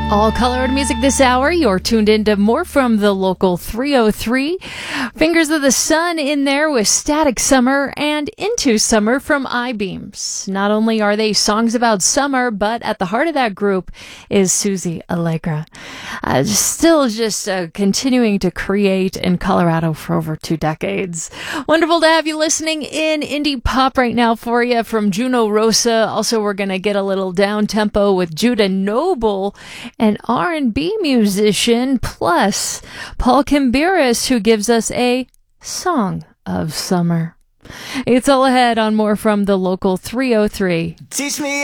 All colored music this hour. You're tuned into more from the local 303. Fingers of the Sun in there with Static Summer and Into Summer from I-Beams. Not only are they songs about summer, but at the heart of that group is Susie Allegra. Still just continuing to create in Colorado for over 2 decades. Wonderful to have you listening in indie pop right now for you from Juno Rosa. Also, we're going to get a little down tempo with Judah Noble, an R&B musician, plus Paul Kimbiris, who gives us a song of summer. It's all ahead on more from the local 303. Teach me